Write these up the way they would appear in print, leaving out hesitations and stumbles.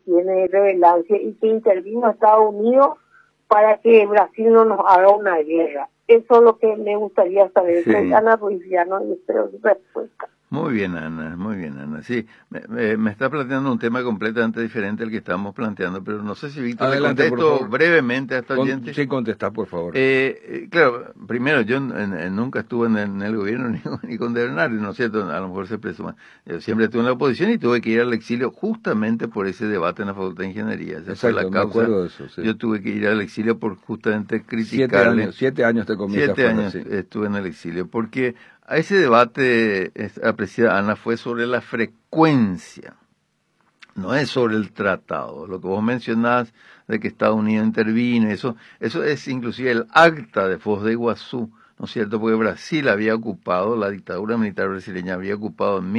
tiene relevancia y que intervino Estados Unidos para que Brasil no nos haga una guerra. Eso es lo que me gustaría saber. Sí. Soy Ana Ruiziano y espero su respuesta. Muy bien, Ana, muy bien, Ana. Sí, me está planteando un tema completamente diferente al que estamos planteando, pero no sé si Víctor le contesto brevemente a esta oyente. Sí, contesta, por favor. Claro, primero, yo nunca estuve en el gobierno ni con De Bernardi, ¿no es cierto? A lo mejor se presuma. Yo siempre estuve en la oposición y tuve que ir al exilio justamente por ese debate en la Facultad de Ingeniería. Esa fue la causa. Me acuerdo de eso, sí. Yo tuve que ir al exilio por justamente criticarle. 7 años te comiste 7 años sí. Estuve en el exilio, porque a ese debate, apreciada Ana, fue sobre la frecuencia, no es sobre el tratado. Lo que vos mencionás de que Estados Unidos intervino, eso es inclusive el acta de Foz de Iguazú, ¿no es cierto? Porque Brasil había ocupado, la dictadura militar brasileña había ocupado en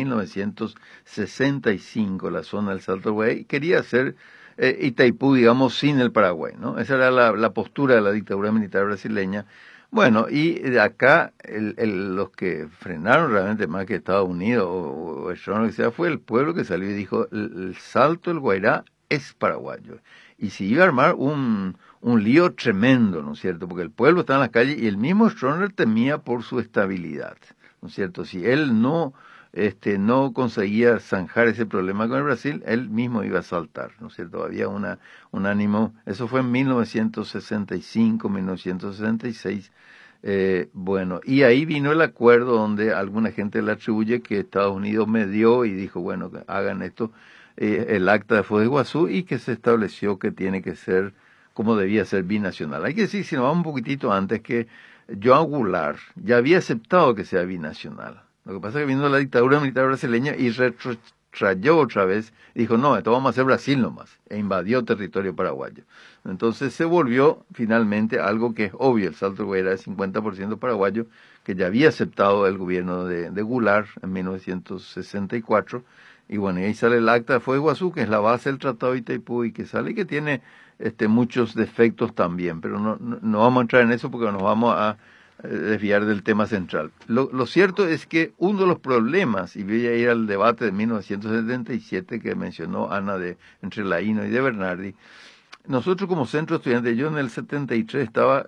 1965 la zona del Salto del Guay y quería hacer Itaipú, digamos, sin el Paraguay, ¿no? Esa era la postura de la dictadura militar brasileña. Bueno, y de acá los que frenaron realmente más que Estados Unidos o el lo que sea fue el pueblo que salió y dijo el Salto del Guairá es paraguayo. Y se iba a armar un lío tremendo, ¿no es cierto? Porque el pueblo estaba en las calles y el mismo Stroessner temía por su estabilidad, ¿no es cierto? Si él no conseguía zanjar ese problema con el Brasil, él mismo iba a saltar, ¿no es cierto? Había un ánimo, eso fue en 1965, 1966, bueno, y ahí vino el acuerdo donde alguna gente le atribuye que Estados Unidos medió y dijo, bueno, que hagan esto, el acta de Foz de Iguazú, y que se estableció que tiene que ser, como debía ser, binacional. Hay que decir, si nos vamos un poquitito antes, que Joan Goulart ya había aceptado que sea binacional. Lo que pasa es que vino la dictadura militar brasileña y retrotrayó otra vez, y dijo, no, esto vamos a hacer Brasil nomás, e invadió territorio paraguayo. Entonces se volvió finalmente algo que es obvio, el Salto del Guairá es 50% paraguayo, que ya había aceptado el gobierno de Goulart en 1964, y bueno, y ahí sale el acta de Foz de Iguazú, que es la base del Tratado de Itaipú, y que sale y que tiene muchos defectos también, pero no vamos a entrar en eso porque nos vamos a desviar del tema central. Lo cierto es que uno de los problemas, y voy a ir al debate de 1977 que mencionó Ana entre Laíno y De Bernardi, nosotros como centro estudiante, yo en el 73 estaba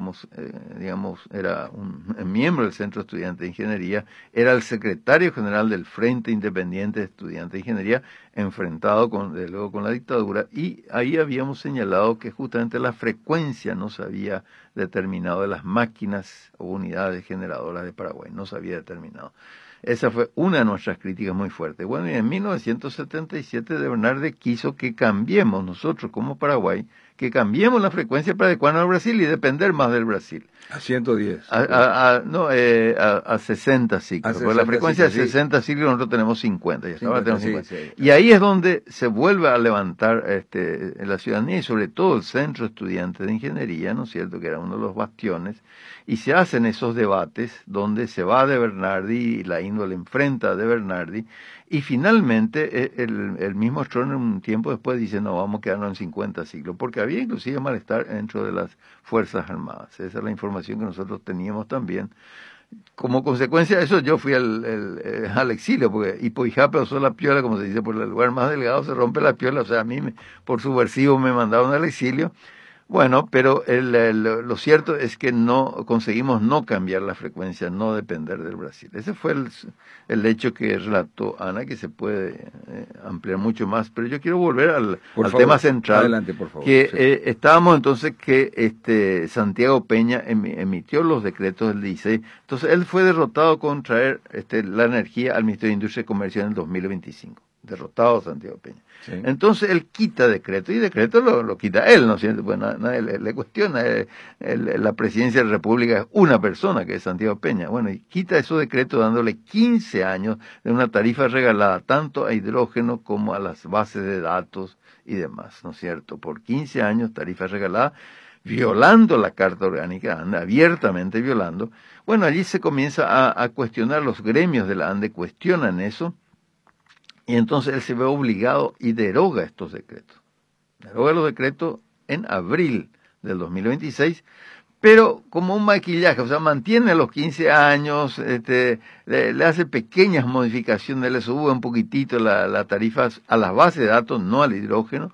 era un miembro del centro estudiante de ingeniería, era el secretario general del Frente Independiente de Estudiantes de Ingeniería, enfrentado desde luego con la dictadura, y ahí habíamos señalado que justamente la frecuencia no se había determinado de las máquinas o unidades generadoras de Paraguay, no se había determinado. Esa fue una de nuestras críticas muy fuertes. Bueno, y en 1977 De Bernardi quiso que cambiemos nosotros como Paraguay, que cambiemos la frecuencia para adecuarnos al Brasil y depender más del Brasil. A 110. A 60 ciclos. Porque la frecuencia ciclos, de 60 ciclos nosotros tenemos 50. Y ahora tenemos 50. Sí. Y ahí es donde se vuelve a levantar la ciudadanía y sobre todo el centro estudiante de ingeniería, ¿no es cierto?, que era uno de los bastiones, y se hacen esos debates donde se va De Bernardi y la índole enfrenta a De Bernardi, y finalmente el mismo Stroessner un tiempo después dice, no, vamos a quedarnos en 50 ciclos, porque había inclusive malestar dentro de las Fuerzas Armadas. Esa es la información que nosotros teníamos también. Como consecuencia de eso yo fui al exilio, porque Ipoijape usó la piola, como se dice, por el lugar más delgado se rompe la piola, o sea, a mí por subversivo me mandaron al exilio. Bueno, pero lo cierto es que no conseguimos no cambiar la frecuencia, no depender del Brasil. Ese fue el hecho que relató Ana, que se puede ampliar mucho más, pero yo quiero volver al tema central. Adelante, por favor. Que estábamos entonces que Santiago Peña emitió los decretos del 16. Entonces él fue derrotado con traer la energía al Ministerio de Industria y Comercio en el 2025. Derrotado Santiago Peña. Sí. Entonces él quita decreto, y decreto lo quita él, ¿no? Pues nadie le cuestiona. La presidencia de la República es una persona, que es Santiago Peña. Bueno, y quita esos decretos dándole 15 años de una tarifa regalada tanto a hidrógeno como a las bases de datos y demás, ¿no es cierto? Por 15 años, tarifa regalada, violando la Carta Orgánica, anda abiertamente violando. Bueno, allí se comienza a cuestionar, los gremios de la ANDE cuestionan eso, y entonces él se ve obligado y deroga estos decretos. Deroga los decretos en abril del 2026, pero como un maquillaje, o sea, mantiene los 15 años, le hace pequeñas modificaciones, le sube un poquitito la tarifa a las bases de datos, no al hidrógeno,